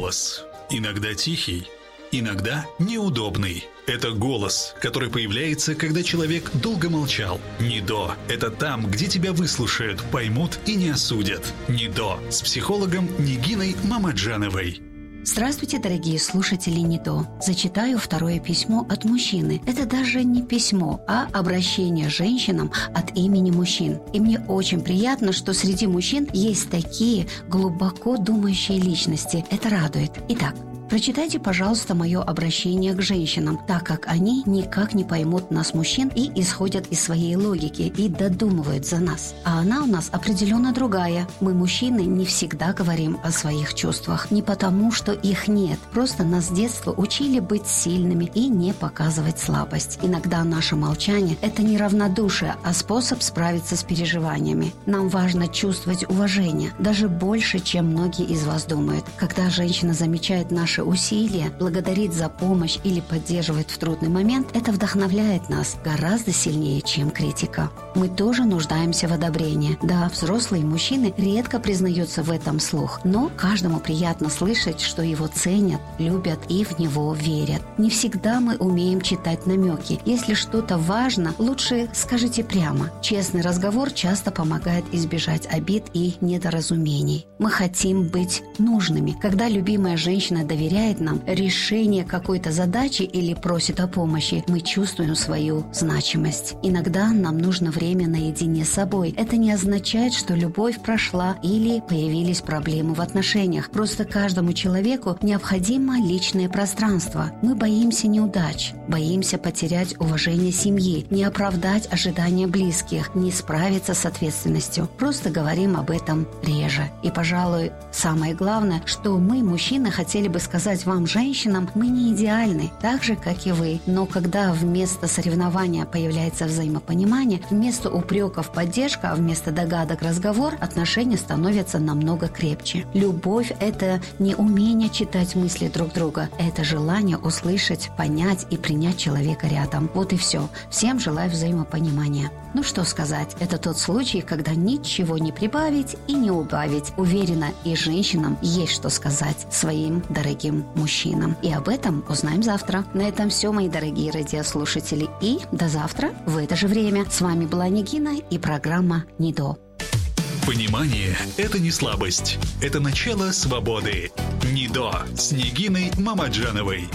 голос. Иногда тихий, иногда неудобный. Это голос, который появляется, когда человек долго молчал. НИДО – это там, где тебя выслушают, поймут и не осудят. НИДО с психологом Нигиной Мамаджановой. Здравствуйте, дорогие слушатели НИДО. Зачитаю второе письмо от мужчины. Это даже не письмо, а обращение женщинам от имени мужчин. И мне очень приятно, что среди мужчин есть такие глубоко думающие личности. Это радует. Итак, прочитайте, пожалуйста, мое обращение к женщинам, так как они никак не поймут нас, мужчин, и исходят из своей логики и додумывают за нас. А она у нас определенно другая. Мы, мужчины, не всегда говорим о своих чувствах. Не потому, что их нет. Просто нас с детства учили быть сильными и не показывать слабость. Иногда наше молчание – это не равнодушие, а способ справиться с переживаниями. Нам важно чувствовать уважение, даже больше, чем многие из вас думают. Когда женщина замечает наши усилия, благодарит за помощь или поддерживает в трудный момент, это вдохновляет нас гораздо сильнее, чем критика. Мы тоже нуждаемся в одобрении. Да, взрослые мужчины редко признаются в этом вслух, но каждому приятно слышать, что его ценят, любят и в него верят. Не всегда мы умеем читать намеки. Если что-то важно, лучше скажите прямо. Честный разговор часто помогает избежать обид и недоразумений. Мы хотим быть нужными. Когда любимая женщина доверяет нам решение какой-то задачи или просит о помощи, мы чувствуем свою значимость. Иногда нам нужно время наедине с собой. Это не означает, что любовь прошла или появились проблемы в отношениях. Просто каждому человеку необходимо личное пространство. Мы боимся неудач, боимся потерять уважение семьи, не оправдать ожидания близких, не справиться с ответственностью. Просто говорим об этом реже. И, пожалуй, самое главное, что мы, мужчины, хотели бы сказать вам, женщинам, мы не идеальны, так же, как и вы. Но когда вместо соревнования появляется взаимопонимание, вместо упреков поддержка, а вместо догадок разговор, отношения становятся намного крепче. Любовь – это не умение читать мысли друг друга, это желание услышать, понять и принять человека рядом. Вот и все. Всем желаю взаимопонимания. Ну что сказать, это тот случай, когда ничего не прибавить и не убавить. Уверена, и женщинам есть что сказать своим дорогим мужчинам. И об этом узнаем завтра. На этом все, мои дорогие радиослушатели. И до завтра в это же время. С вами была Нигина и программа НИДО. Понимание – это не слабость. Это начало свободы. НИДО с Нигиной Мамаджановой.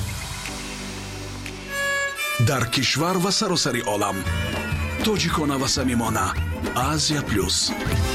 Дар кишвар ва саросари олам. Тоҷикона ва самимона. Азия плюс.